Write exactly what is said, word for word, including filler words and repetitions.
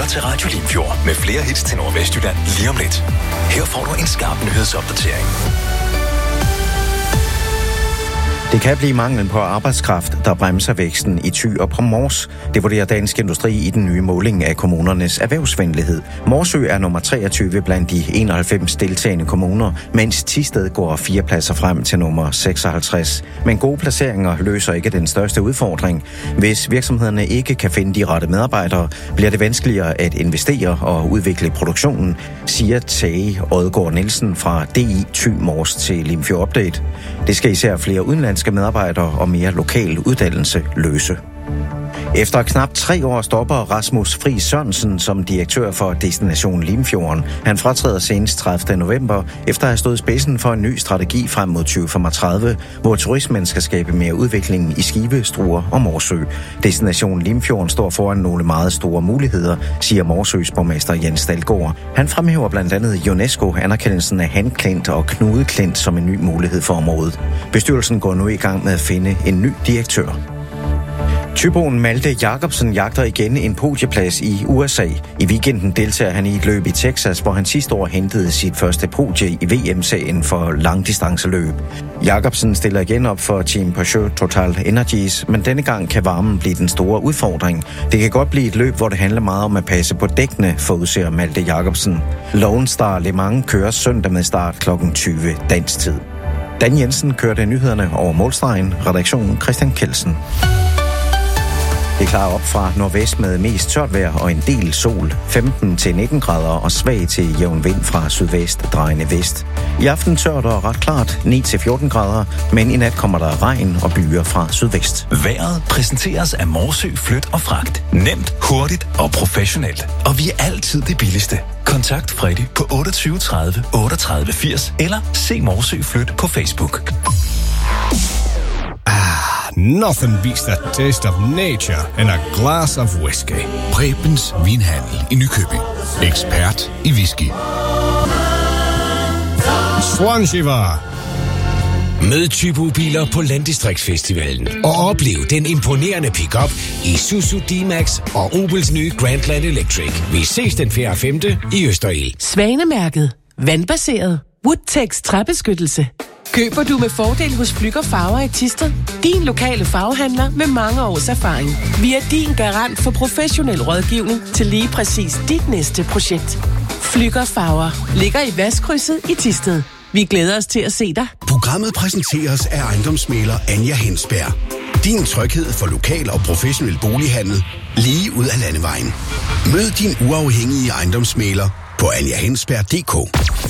lytter til Radio Limfjord med flere hits til Nordvestjylland lige om lidt. Her får du en skarp nyhedsopdatering. Det kan blive manglen på arbejdskraft, der bremser væksten i Thy og på Mors. Det vurderer Dansk Industri i den nye måling af kommunernes erhvervsvenlighed. Morsø er nummer treogtyve blandt de enoghalvfems deltagende kommuner, mens Thisted går fire pladser frem til nummer seksoghalvtreds. Men gode placeringer løser ikke den største udfordring. Hvis virksomhederne ikke kan finde de rette medarbejdere, bliver det vanskeligere at investere og udvikle produktionen, siger Tage Odgaard Nielsen fra D I Thy Mors til Limfjord Update. Det skal især flere udenlandske medarbejdere og mere lokal uddannelse løse. Efter knap tre år stopper Rasmus Friis Sørensen som direktør for Destination Limfjorden. Han fratræder senest tredivte november, efter at have stået spidsen for en ny strategi frem mod tyve femogtredive, hvor turismen skal skabe mere udvikling i Skive, Struer og Morsø. Destination Limfjorden står foran nogle meget store muligheder, siger Morsøs borgmester Jens Dalgaard. Han fremhæver blandt andet UNESCO-anerkendelsen af Han Klint og Knude Klint som en ny mulighed for området. Bestyrelsen går nu i gang med at finde en ny direktør. Thyboen Malte Jacobsen jagter igen en podieplads i U S A. I weekenden deltager han i et løb i Texas, hvor han sidste år hentede sit første podie i V M-serien for langdistanceløb. Jacobsen stiller igen op for Team Peugeot Total Energies, men denne gang kan varmen blive den store udfordring. Det kan godt blive et løb, hvor det handler meget om at passe på dækkene, forudser Malte Jacobsen. Lone Star Le Mans kører søndag med start klokken tyve dansk tid. Dan Jensen kørte nyhederne over målstregen. Redaktion Christian Kelsen. Det klarer op fra nordvest med mest tørt vejr og en del sol, femten til nitten grader og svag til jævn vind fra sydvest drejende vest. I aften tørt og ret klart, ni til fjorten grader, men i nat kommer der regn og byer fra sydvest. Vejret præsenteres af Morsø Flyt og Fragt. Nemt, hurtigt og professionelt. Og vi er altid det billigste. Kontakt Freddy på otteogtyve tredive otteogtredive firs eller se Morsø Flyt på Facebook. Nothing beats the taste of nature and a glass of whiskey. Prebens Vinhandel i Nykøbing. Ekspert i whisky. Swanshiva. Mød Thybo-biler på Landdistriktsfestivalen og oplev den imponerende pick-up i Isuzu D-Max og Opels nye Grandland Electric. Vi ses den fjerde og femte i Østerild. Svanemærket. Vandbaseret. Woodtex træbeskyttelse. Køber du med fordel hos Flügger Farver i Thisted? Din lokale farvehandler med mange års erfaring. Vi er din garant for professionel rådgivning til lige præcis dit næste projekt. Flügger Farver ligger i Vestkrydset i Thisted. Vi glæder os til at se dig. Programmet præsenteres af ejendomsmægler Anja Hensberg. Din tryghed for lokal og professionel bolighandel lige ud af landevejen. Mød din uafhængige ejendomsmægler på anja hensberg punktum d k.